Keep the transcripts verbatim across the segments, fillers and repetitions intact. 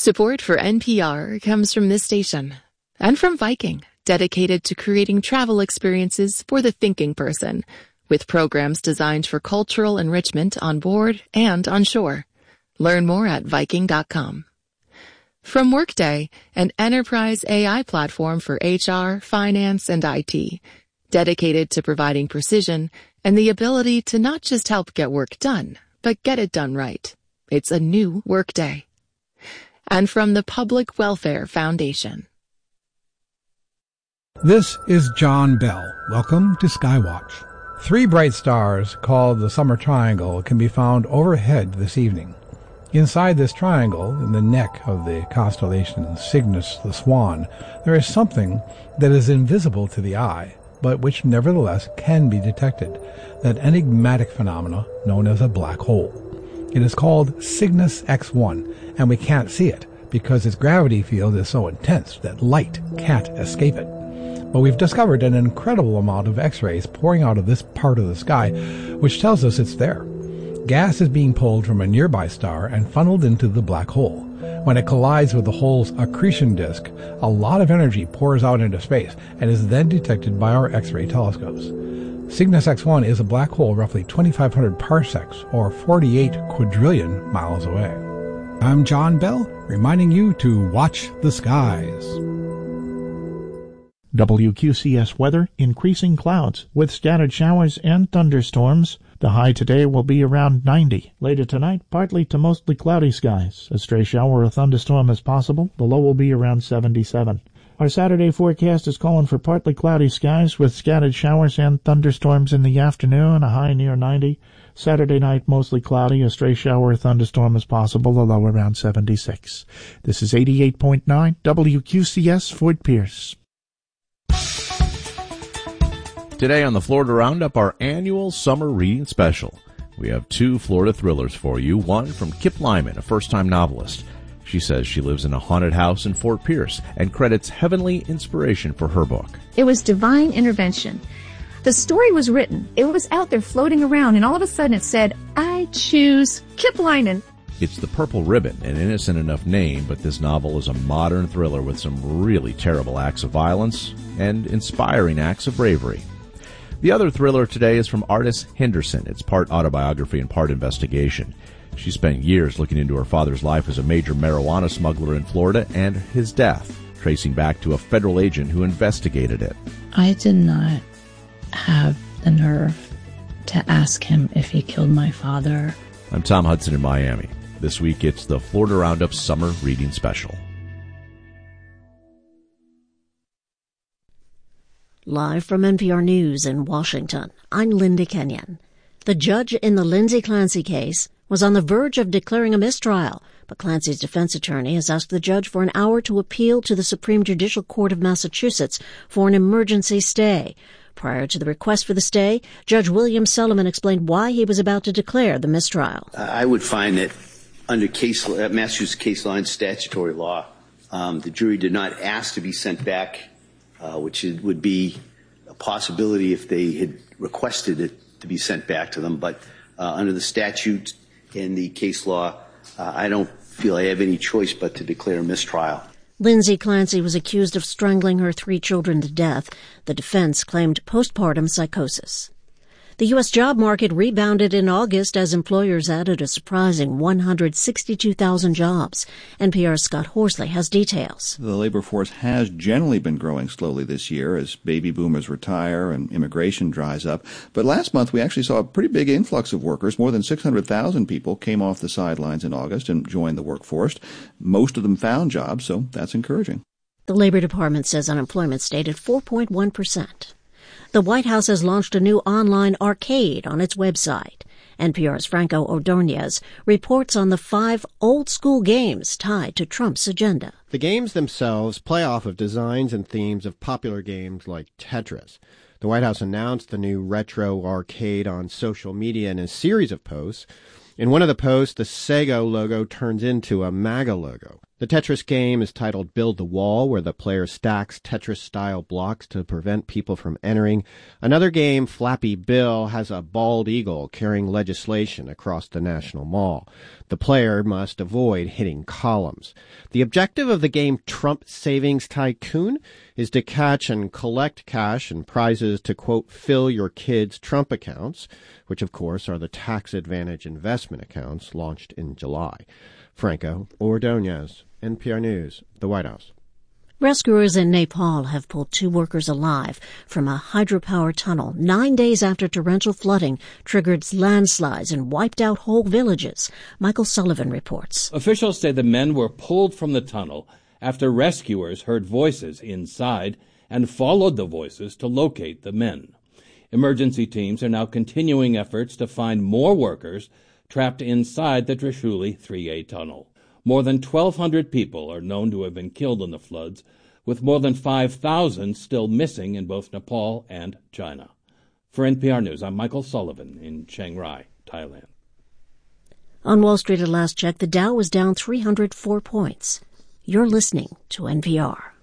Support for N P R comes from this station and from Viking, dedicated to creating travel experiences for the thinking person, with programs designed for cultural enrichment on board and on shore. Learn more at Viking dot com. From Workday, an enterprise A I platform for H R, finance, and I T, dedicated to providing precision and the ability to not just help get work done, but get it done right. It's a new Workday. And from the Public Welfare Foundation. This is John Bell. Welcome to Skywatch. Three bright stars called the Summer Triangle can be found overhead this evening. Inside this triangle, in the neck of the constellation Cygnus the Swan, there is something that is invisible to the eye, but which nevertheless can be detected, that enigmatic phenomena known as a black hole. It is called Cygnus X one, and we can't see it because its gravity field is so intense that light can't escape it. But we've discovered an incredible amount of X-rays pouring out of this part of the sky, which tells us it's there. Gas is being pulled from a nearby star and funneled into the black hole. When it collides with the hole's accretion disk, a lot of energy pours out into space and is then detected by our X-ray telescopes. Cygnus X one is a black hole roughly twenty-five hundred parsecs, or forty-eight quadrillion miles away. I'm John Bell, reminding you to watch the skies. W Q C S weather, increasing clouds with scattered showers and thunderstorms. The high today will be around ninety. Later tonight, partly to mostly cloudy skies. A stray shower or thunderstorm is possible. The low will be around seventy-seven. Our Saturday forecast is calling for partly cloudy skies with scattered showers and thunderstorms in the afternoon, a high near ninety. Saturday night, mostly cloudy. A stray shower or thunderstorm is possible, the low around seventy-six. This is eighty-eight point nine W Q C S Fort Pierce. Today on the Florida Roundup, our annual summer reading special. We have two Florida thrillers for you, one from Kip Lyman, a first-time novelist. She says she lives in a haunted house in Fort Pierce and credits heavenly inspiration for her book. It was divine intervention. The story was written. It was out there floating around, and all of a sudden it said, I choose Kip Lyman. It's The Purple Ribbon, an innocent enough name, but this novel is a modern thriller with some really terrible acts of violence and inspiring acts of bravery. The other thriller today is from Artis Henderson. It's part autobiography and part investigation. She spent years looking into her father's life as a major marijuana smuggler in Florida and his death, tracing back to a federal agent who investigated it. I did not have the nerve to ask him if he killed my father. I'm Tom Hudson in Miami. This week it's the Florida Roundup Summer Reading Special. Live from N P R News in Washington, I'm Linda Kenyon. The judge in the Lindsay Clancy case was on the verge of declaring a mistrial, but Clancy's defense attorney has asked the judge for an hour to appeal to the Supreme Judicial Court of Massachusetts for an emergency stay. Prior to the request for the stay, Judge William Sullivan explained why he was about to declare the mistrial. I would find that under case, uh, Massachusetts case law and statutory law, um, the jury did not ask to be sent back, uh, which it would be a possibility if they had requested it to be sent back to them. But uh, under the statute and the case law, uh, I don't feel I have any choice but to declare a mistrial. Lindsay Clancy was accused of strangling her three children to death. The defense claimed postpartum psychosis. The U S job market rebounded in August as employers added a surprising one hundred sixty-two thousand jobs. N P R's Scott Horsley has details. The labor force has generally been growing slowly this year as baby boomers retire and immigration dries up. But last month we actually saw a pretty big influx of workers. More than six hundred thousand people came off the sidelines in August and joined the workforce. Most of them found jobs, so that's encouraging. The Labor Department says unemployment stayed at four point one percent. The White House has launched a new online arcade on its website. N P R's Franco Ordonez reports on the five old-school games tied to Trump's agenda. The games themselves play off of designs and themes of popular games like Tetris. The White House announced the new retro arcade on social media in a series of posts. In one of the posts, the Sega logo turns into a MAGA logo. The Tetris game is titled Build the Wall, where the player stacks Tetris-style blocks to prevent people from entering. Another game, Flappy Bill, has a bald eagle carrying legislation across the National Mall. The player must avoid hitting columns. The objective of the game Trump Savings Tycoon is to catch and collect cash and prizes to, quote, fill your kids' Trump accounts, which, of course, are the tax advantage investment accounts launched in July. Franco Ordonez, N P R News, the White House. Rescuers in Nepal have pulled two workers alive from a hydropower tunnel nine days after torrential flooding triggered landslides and wiped out whole villages. Michael Sullivan reports. Officials say the men were pulled from the tunnel after rescuers heard voices inside and followed the voices to locate the men. Emergency teams are now continuing efforts to find more workers trapped inside the Trishuli three A tunnel. More than twelve hundred people are known to have been killed in the floods, with more than five thousand still missing in both Nepal and China. For N P R News, I'm Michael Sullivan in Chiang Rai, Thailand. On Wall Street at last check, the Dow was down three hundred four points. You're listening to N P R.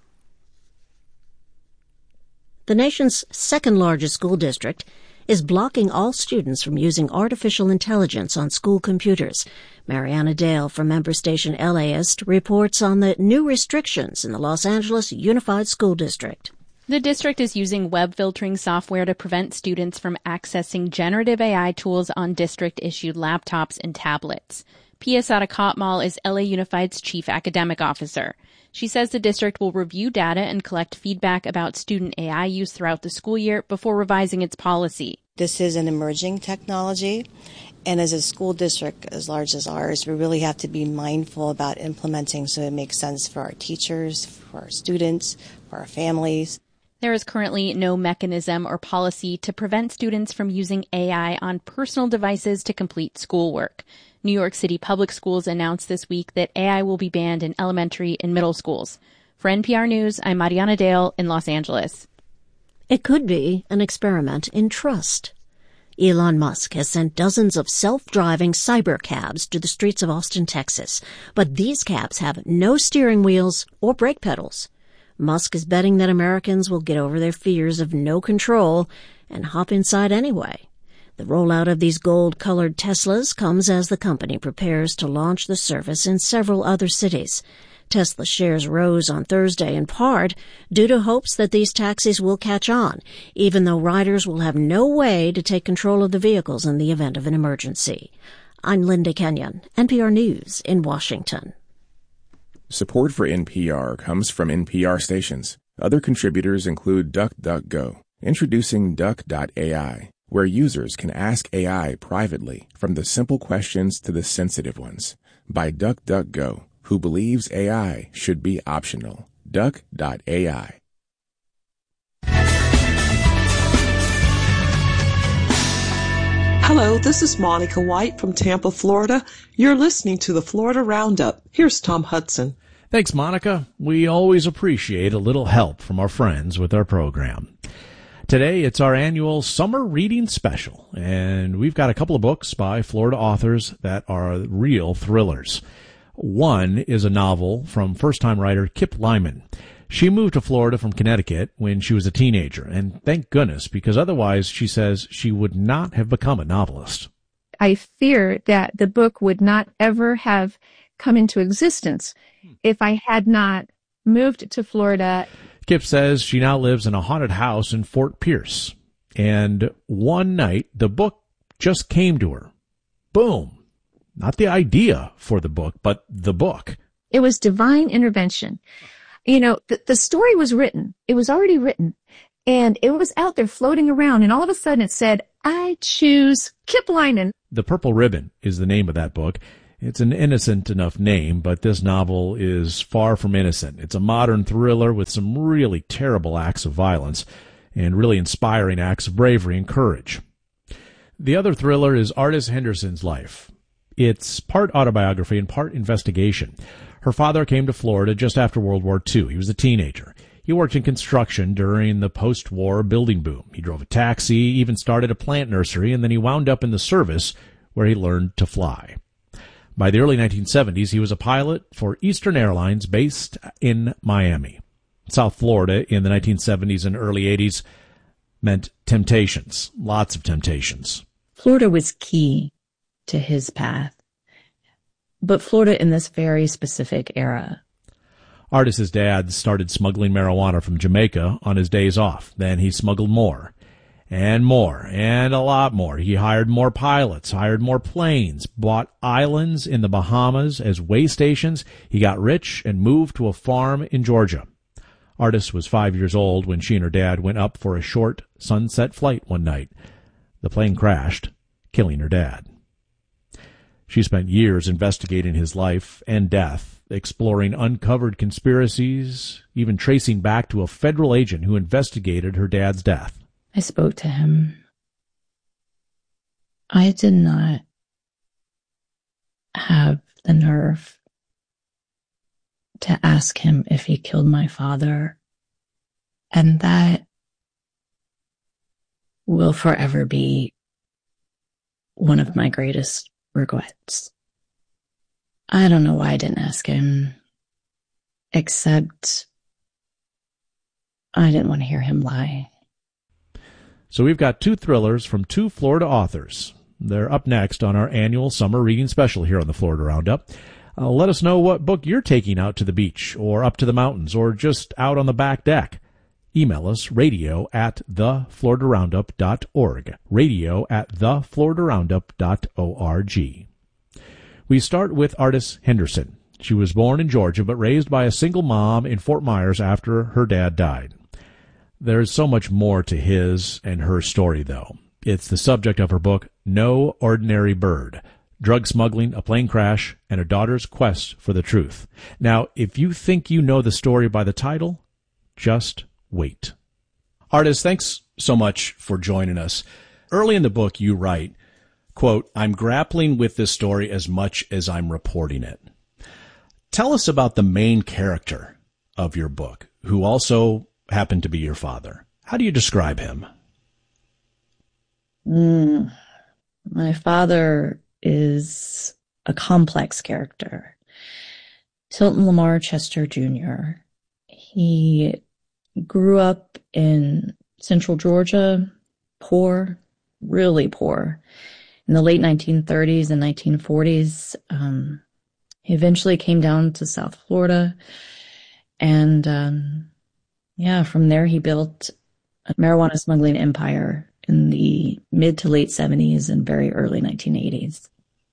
The nation's second-largest school district is blocking all students from using artificial intelligence on school computers. Mariana Dale from member station LAist reports on the new restrictions in the Los Angeles Unified School District. The district is using web filtering software to prevent students from accessing generative A I tools on district-issued laptops and tablets. Pia Sadakotmal is L A Unified's chief academic officer. She says the district will review data and collect feedback about student A I use throughout the school year before revising its policy. This is an emerging technology, and as a school district as large as ours, we really have to be mindful about implementing so it makes sense for our teachers, for our students, for our families. There is currently no mechanism or policy to prevent students from using A I on personal devices to complete schoolwork. New York City Public Schools announced this week that A I will be banned in elementary and middle schools. For N P R News, I'm Mariana Dale in Los Angeles. It could be an experiment in trust. Elon Musk has sent dozens of self-driving cyber cabs to the streets of Austin, Texas. But these cabs have no steering wheels or brake pedals. Musk is betting that Americans will get over their fears of no control and hop inside anyway. The rollout of these gold-colored Teslas comes as the company prepares to launch the service in several other cities. Tesla shares rose on Thursday in part due to hopes that these taxis will catch on, even though riders will have no way to take control of the vehicles in the event of an emergency. I'm Linda Kenyon, N P R News in Washington. Support for N P R comes from N P R stations. Other contributors include DuckDuckGo, introducing Duck dot A I, where users can ask A I privately, from the simple questions to the sensitive ones, by DuckDuckGo, who believes A I should be optional. Duck dot A I. Hello, this is Monica White from Tampa, Florida. You're listening to the Florida Roundup. Here's Tom Hudson. Thanks, Monica. We always appreciate a little help from our friends with our program. Today, it's our annual summer reading special, and we've got a couple of books by Florida authors that are real thrillers. One is a novel from first-time writer Kip Lyman. She moved to Florida from Connecticut when she was a teenager, and thank goodness, because otherwise, she says, she would not have become a novelist. I fear that the book would not ever have come into existence if I had not moved to Florida. Kip says she now lives in a haunted house in Fort Pierce, and one night, the book just came to her. Boom. Not the idea for the book, but the book. It was divine intervention. You know, the, the story was written. It was already written. And it was out there floating around. And all of a sudden it said, I choose Kip Lyman. The Purple Ribbon is the name of that book. It's an innocent enough name, but this novel is far from innocent. It's a modern thriller with some really terrible acts of violence and really inspiring acts of bravery and courage. The other thriller is Artis Henderson's life. It's part autobiography and part investigation. Her father came to Florida just after World War Two. He was a teenager. He worked in construction during the post-war building boom. He drove a taxi, even started a plant nursery, and then he wound up in the service where he learned to fly. By the early nineteen seventies, he was a pilot for Eastern Airlines based in Miami. South Florida in the nineteen seventies and early eighties meant temptations, lots of temptations. Florida was key to his path, but Florida in this very specific era. Artis's dad started smuggling marijuana from Jamaica on his days off. Then he smuggled more and more and a lot more. He hired more pilots, hired more planes, bought islands in the Bahamas as way stations. He got rich and moved to a farm in Georgia. Artis was five years old when she and her dad went up for a short sunset flight one night. The plane crashed, killing her dad. She spent years investigating his life and death, exploring uncovered conspiracies, even tracing back to a federal agent who investigated her dad's death. I spoke to him. I did not have the nerve to ask him if he killed my father, and that will forever be one of my greatest regrets. I don't know why I didn't ask him, except I didn't want to hear him lie. So we've got two thrillers from two Florida authors. They're up next on our annual summer reading special here on the Florida Roundup. Uh, let us know what book you're taking out to the beach or up to the mountains or just out on the back deck. Email us, radio at the florida roundup dot org, radio at the florida roundup dot org. We start with Artis Henderson. She was born in Georgia but raised by a single mom in Fort Myers after her dad died. There's so much more to his and her story, though. It's the subject of her book, No Ordinary Bird, Drug Smuggling, a Plane Crash, and a Daughter's Quest for the Truth. Now, if you think you know the story by the title, just wait. Artis, thanks so much for joining us. Early in the book, you write, quote, I'm grappling with this story as much as I'm reporting it. Tell us about the main character of your book, who also happened to be your father. How do you describe him? Mm, my father is a complex character. Tilton Lamar Chester Junior He grew up in central Georgia, poor, really poor. In the late nineteen thirties and nineteen forties, um, he eventually came down to South Florida. And, um, yeah, from there he built a marijuana smuggling empire in the mid to late seventies and very early nineteen eighties.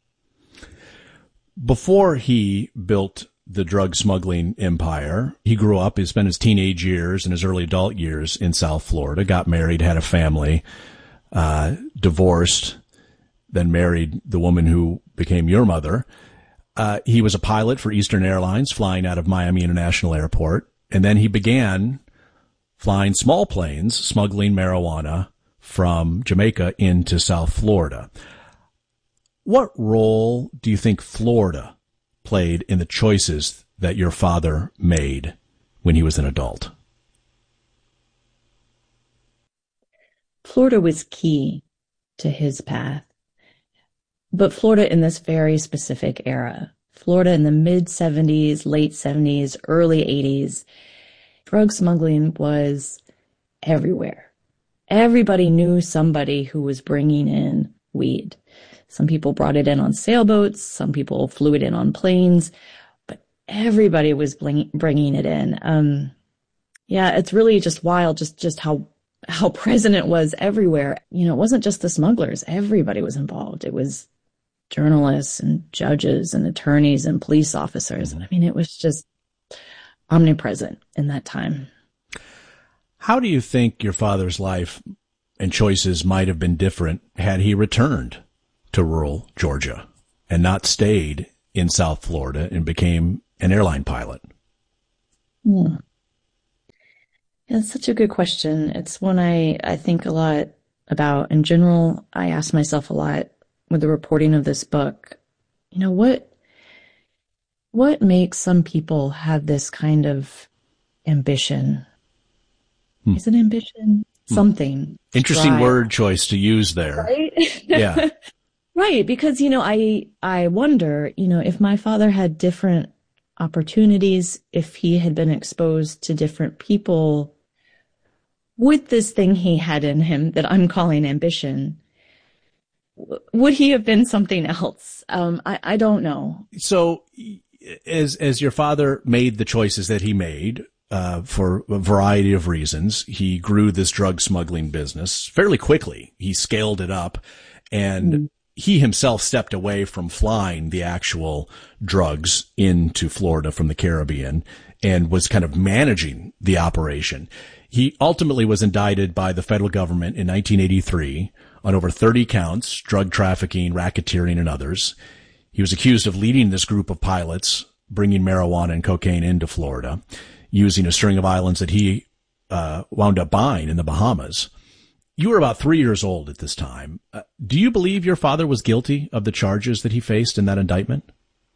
Before he built the drug smuggling empire, he grew up, he spent his teenage years and his early adult years in South Florida, got married, had a family, uh, divorced, then married the woman who became your mother. Uh, he was a pilot for Eastern Airlines, flying out of Miami International Airport. And then he began flying small planes, smuggling marijuana from Jamaica into South Florida. What role do you think Florida played in the choices that your father made when he was an adult? Florida was key to his path. But Florida in this very specific era, Florida in the mid seventies, late seventies, early eighties, drug smuggling was everywhere. Everybody knew somebody who was bringing in weed. Some people brought it in on sailboats. Some people flew it in on planes, but everybody was bringing it in. Um, yeah, it's really just wild, just, just how, how present it was everywhere. You know, it wasn't just the smugglers. Everybody was involved. It was journalists and judges and attorneys and police officers. I mean, it was just omnipresent in that time. How do you think your father's life and choices might have been different had he returned to rural Georgia and not stayed in South Florida and became an airline pilot? Hmm. Yeah, that's such a good question. It's one I, I think a lot about. In general, I ask myself a lot with the reporting of this book, you know, what, what makes some people have this kind of ambition? Hmm. Is it ambition? Hmm. Something. Interesting drive. Word choice to use there. Right? Yeah. Right. Because, you know, I, I wonder, you know, if my father had different opportunities, if he had been exposed to different people with this thing he had in him that I'm calling ambition, would he have been something else? Um, I, I don't know. So as, as your father made the choices that he made, uh, for a variety of reasons, he grew this drug smuggling business fairly quickly. He scaled it up, and mm-hmm. he himself stepped away from flying the actual drugs into Florida from the Caribbean and was kind of managing the operation. He ultimately was indicted by the federal government in nineteen eighty-three on over thirty counts, drug trafficking, racketeering, and others. He was accused of leading this group of pilots, bringing marijuana and cocaine into Florida, using a string of islands that he uh, wound up buying in the Bahamas. You were about three years old at this time. Uh, do you believe your father was guilty of the charges that he faced in that indictment?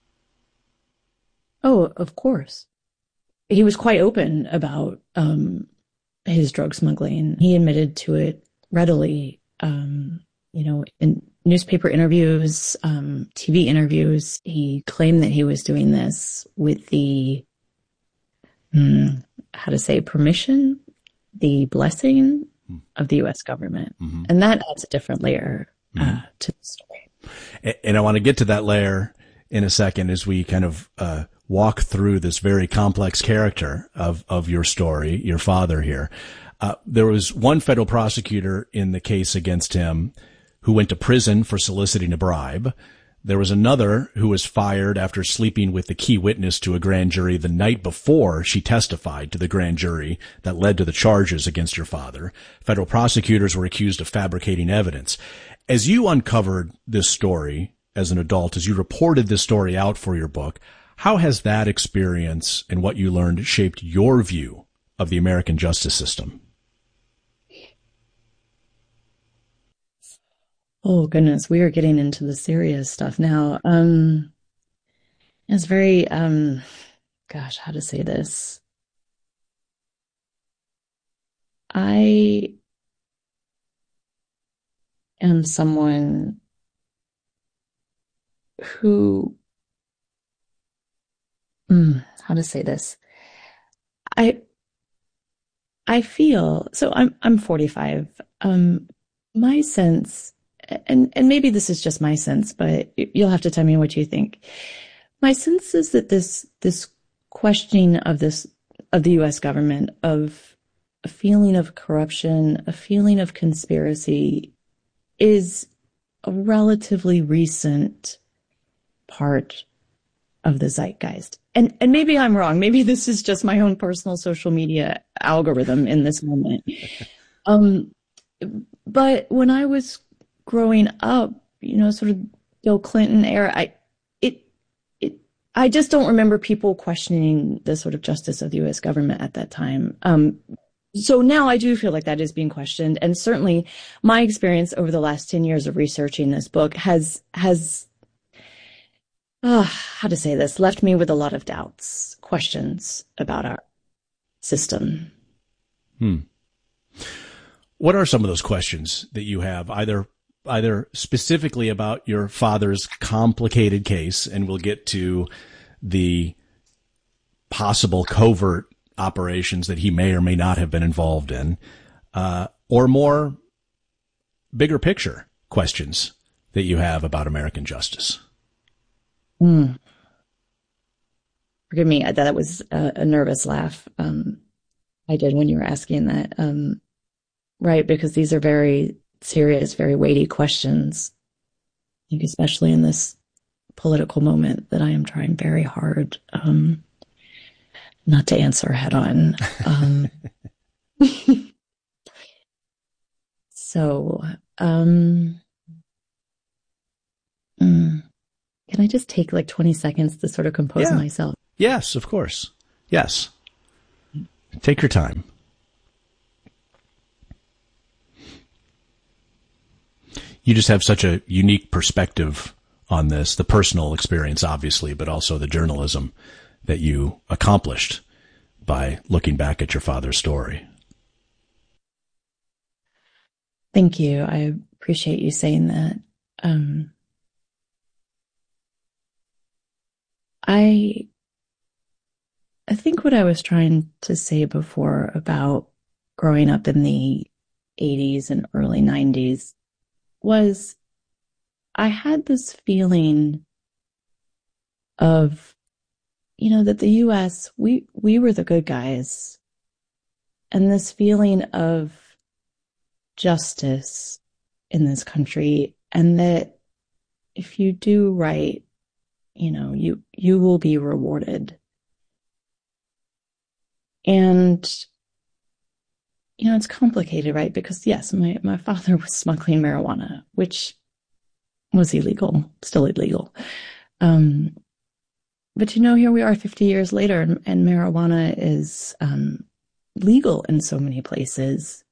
Oh, of course. He was quite open about um, his drug smuggling. He admitted to it readily, um, you know, in newspaper interviews, um, T V interviews. He claimed that he was doing this with the, mm, how to say, permission, the blessing of the U S government. Mm-hmm. And that adds a different layer uh, mm-hmm. to the story. And, and I want to get to that layer in a second as we kind of uh, walk through this very complex character of, of your story, your father here. Uh, there was one federal prosecutor in the case against him who went to prison for soliciting a bribe. There was another who was fired after sleeping with the key witness to a grand jury the night before she testified to the grand jury that led to the charges against your father. Federal prosecutors were accused of fabricating evidence. As you uncovered this story as an adult, as you reported this story out for your book, how has that experience and what you learned shaped your view of the American justice system? Oh, goodness, we are getting into the serious stuff now. Um, it's very, um, gosh, how to say this? I am someone who, mm, how to say this? I, I feel, so I'm, I'm forty-five. Um, my sense, And and maybe this is just my sense, but you'll have to tell me what you think. My sense is that this this questioning of this of the U S government, of a feeling of corruption, a feeling of conspiracy, is a relatively recent part of the zeitgeist. And and maybe I'm wrong. Maybe this is just my own personal social media algorithm in this moment. Um, but when I was growing up, you know, sort of Bill Clinton era, I, it, it, I just don't remember people questioning the sort of justice of the U S government at that time. Um, so now I do feel like that is being questioned. And certainly my experience over the last ten years of researching this book has, has, uh, how to say this, left me with a lot of doubts, questions about our system. Hmm. What are some of those questions that you have, either either specifically about your father's complicated case, and we'll get to the possible covert operations that he may or may not have been involved in, uh, or more bigger picture questions that you have about American justice? Mm. Forgive me, that was a, a nervous laugh um, I did when you were asking that. Um, right, because these are very serious, very weighty questions, I think, especially in this political moment that I am trying very hard um, not to answer head on. Um, so, um, mm, can I just take like twenty seconds to sort of compose yeah. myself? Yes, of course. Yes. Take your time. You just have such a unique perspective on this, the personal experience, obviously, but also the journalism that you accomplished by looking back at your father's story. Thank you. I appreciate you saying that. Um, I, I think what I was trying to say before about growing up in the eighties and early nineties was I had this feeling of, you know, that the U S, we, we were the good guys. And this feeling of justice in this country, and that if you do right, you know, you, you will be rewarded. And, you know, it's complicated, right? Because yes, my, my father was smuggling marijuana, which was illegal, still illegal. Um, but you know, here we are fifty years later, and, and marijuana is, um, legal in so many places.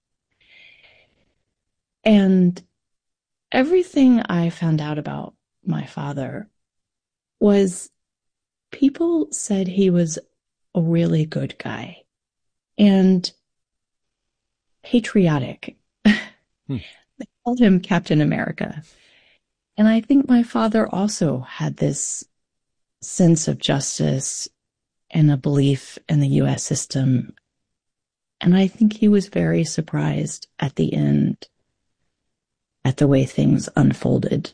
And everything I found out about my father was people said he was a really good guy and patriotic. Hmm. They called him Captain America. And I think my father also had this sense of justice and a belief in the U S system. And I think he was very surprised at the end at the way things unfolded.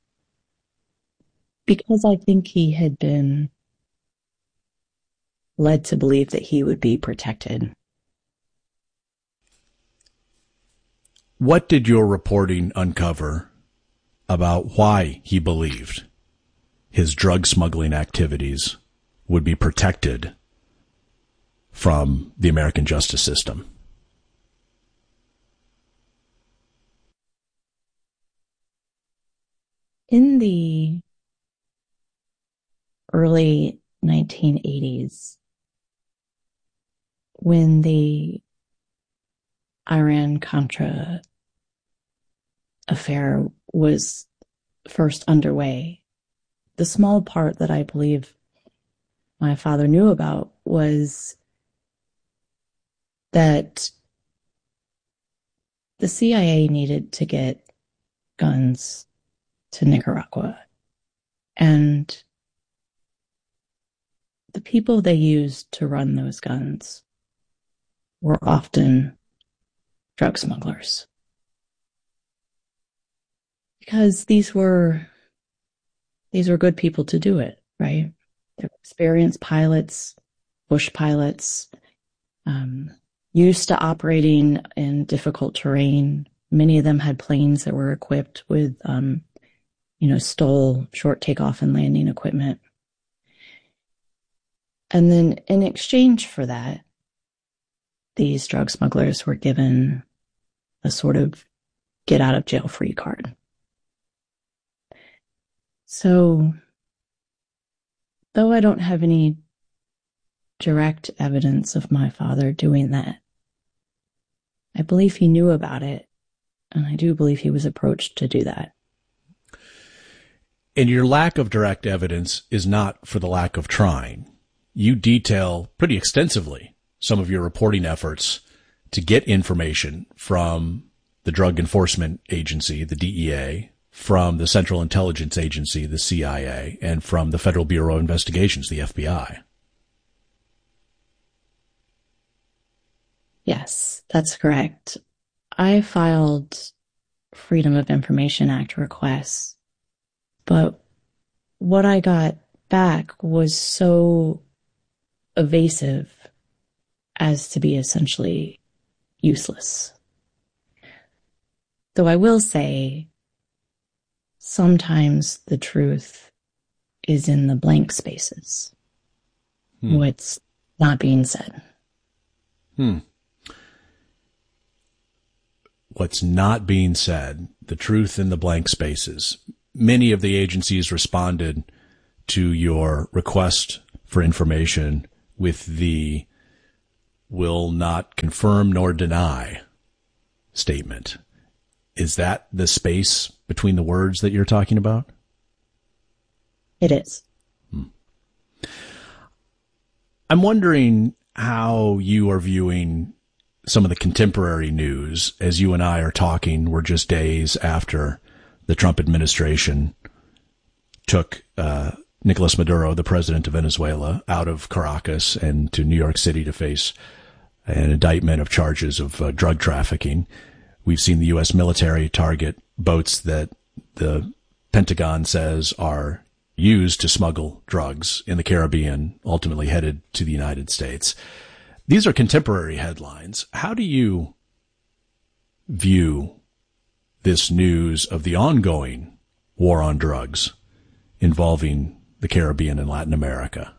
Because I think he had been led to believe that he would be protected. What did your reporting uncover about why he believed his drug smuggling activities would be protected from the American justice system? In the early nineteen eighties, when the Iran-Contra affair was first underway, the small part that I believe my father knew about was that the C I A needed to get guns to Nicaragua. And the people they used to run those guns were often drug smugglers. Because these were, these were good people to do it, right? They're experienced pilots, bush pilots, um, used to operating in difficult terrain. Many of them had planes that were equipped with, um, you know, STOL, short takeoff and landing equipment. And then in exchange for that, these drug smugglers were given a sort of get out of jail free card. So, though I don't have any direct evidence of my father doing that, I believe he knew about it, and I do believe he was approached to do that. And your lack of direct evidence is not for the lack of trying. You detail pretty extensively some of your reporting efforts to get information from the Drug Enforcement Agency, the D E A, from the Central Intelligence Agency, the C I A, and from the Federal Bureau of Investigations, the F B I. Yes, that's correct. I filed Freedom of Information Act requests, but what I got back was so evasive as to be essentially useless. Though I will say, sometimes the truth is in the blank spaces. Hmm. What's not being said. Hmm. What's not being said, the truth in the blank spaces. Many of the agencies responded to your request for information with the will not confirm nor deny statement. Is that the space between the words that you're talking about? It is. Hmm. I'm wondering how you are viewing some of the contemporary news as you and I are talking. We're just days after the Trump administration took uh, Nicolas Maduro, the president of Venezuela, out of Caracas and to New York City to face an indictment of charges of uh, drug trafficking. We've seen the U S military target boats that the Pentagon says are used to smuggle drugs in the Caribbean, ultimately headed to the United States. These are contemporary headlines. How do you view this news of the ongoing war on drugs involving the Caribbean and Latin America?